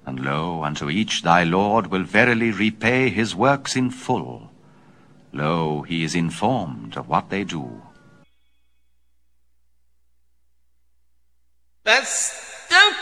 And lo, unto each thy Lord will verily repay his works in full. Lo, he is informed of what they do.